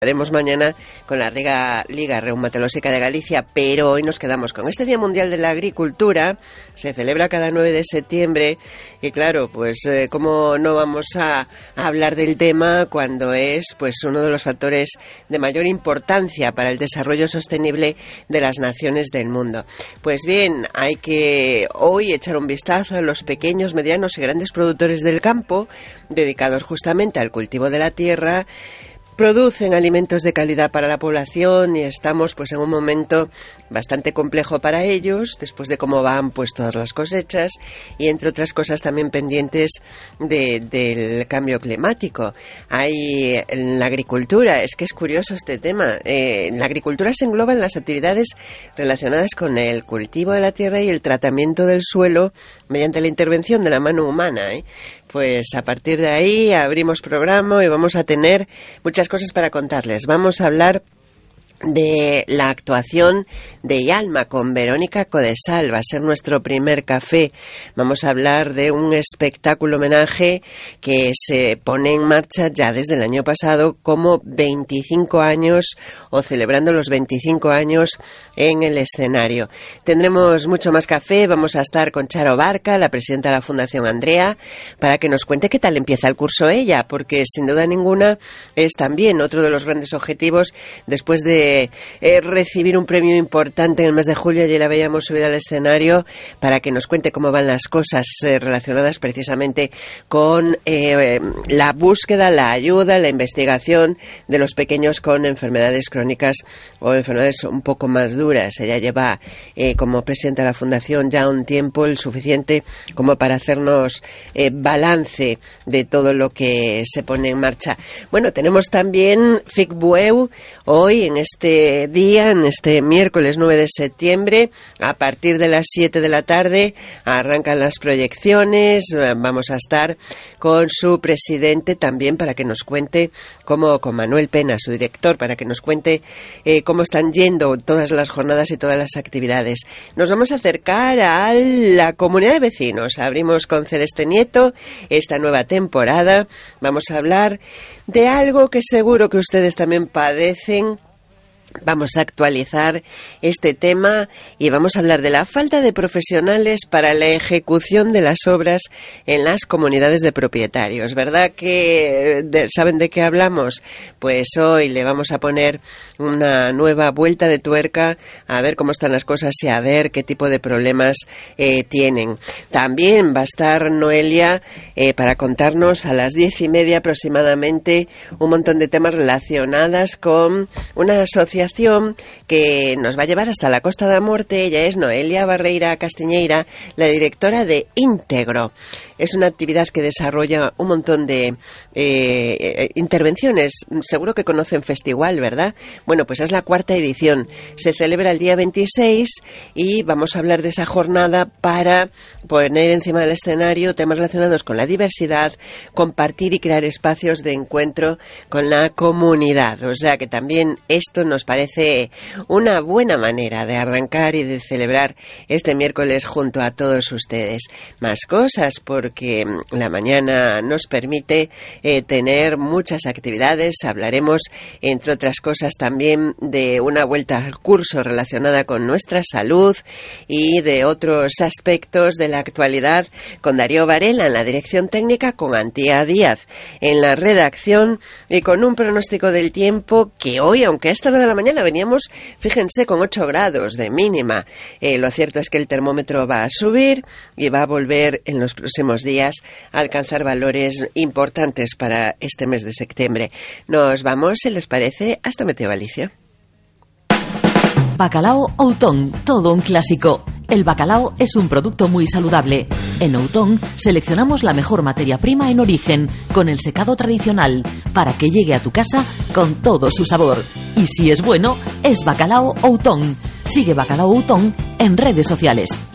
Haremos mañana con la Liga Reumatológica de Galicia, pero hoy nos quedamos con este Día Mundial de la Agricultura. Se celebra cada 9 de septiembre y claro, pues cómo no vamos a hablar del tema cuando es pues uno de los factores de mayor importancia para el desarrollo sostenible de las naciones del mundo. Pues bien, hay que hoy echar un vistazo a los pequeños, medianos y grandes productores del campo, dedicados justamente al cultivo de la tierra. Producen alimentos de calidad para la población y estamos pues en un momento bastante complejo para ellos, después de cómo van pues todas las cosechas y entre otras cosas también pendientes del cambio climático. Hay en la agricultura, es que es curioso este tema, en la agricultura se engloban las actividades relacionadas con el cultivo de la tierra y el tratamiento del suelo mediante la intervención de la mano humana, Pues a partir de ahí abrimos programa y vamos a tener muchas cosas para contarles. Vamos a hablar de la actuación de Yalma con Verónica Codesal. Va a ser nuestro primer café. Vamos a hablar de un espectáculo homenaje que se pone en marcha ya desde el año pasado, como 25 años o celebrando los 25 años en el escenario. Tendremos mucho más café. Vamos a estar con Charo Barca, la presidenta de la Fundación Andrea, para que nos cuente qué tal empieza el curso ella, porque sin duda ninguna es también otro de los grandes objetivos después de recibir un premio importante en el mes de julio. Allí la veíamos subida al escenario para que nos cuente cómo van las cosas relacionadas precisamente con la búsqueda, la ayuda, la investigación de los pequeños con enfermedades crónicas o enfermedades un poco más duras. Ella lleva como presidenta de la Fundación ya un tiempo el suficiente como para hacernos balance de todo lo que se pone en marcha. Bueno, tenemos también FICBUEU hoy en este día, en este miércoles 9 de septiembre, a partir de las 7 de la tarde arrancan las proyecciones. Vamos a estar con su presidente también para que nos cuente con Manuel Pena, su director, para que nos cuente cómo están yendo todas las jornadas y todas las actividades. Nos vamos a acercar a la comunidad de vecinos. Abrimos con Celeste Nieto esta nueva temporada. Vamos a hablar de algo que seguro que ustedes también padecen. Vamos a actualizar este tema y vamos a hablar de la falta de profesionales para la ejecución de las obras en las comunidades de propietarios. ¿Verdad que saben de qué hablamos? Pues hoy le vamos a poner una nueva vuelta de tuerca a ver cómo están las cosas y a ver qué tipo de problemas tienen. También va a estar Noelia para contarnos a las 10:30 aproximadamente un montón de temas relacionados con una asociación que nos va a llevar hasta la Costa da Morte. Ella es Noelia Barreira Castiñeira, la directora de Íntegro. Es una actividad que desarrolla un montón de intervenciones. Seguro que conocen Festigual, ¿verdad? Bueno, pues es la 4ª edición. Se celebra el día 26 y vamos a hablar de esa jornada para poner encima del escenario temas relacionados con la diversidad, compartir y crear espacios de encuentro con la comunidad. O sea que también esto nos parece una buena manera de arrancar y de celebrar este miércoles junto a todos ustedes. Más cosas, porque la mañana nos permite tener muchas actividades. Hablaremos, entre otras cosas, también de una vuelta al curso relacionada con nuestra salud y de otros aspectos de la actualidad con Darío Varela en la dirección técnica, con Antía Díaz en la redacción y con un pronóstico del tiempo que hoy, aunque a esta hora de la mañana veníamos, fíjense, con 8 grados de mínima. Lo cierto es que el termómetro va a subir y va a volver en los próximos días a alcanzar valores importantes para este mes de septiembre. Nos vamos, si les parece, hasta Meteo Galicia. Bacalao Outón, todo un clásico. El bacalao es un producto muy saludable. En Outón seleccionamos la mejor materia prima en origen, con el secado tradicional, para que llegue a tu casa con todo su sabor. Y si es bueno, es Bacalao Outón. Sigue Bacalao Outón en redes sociales.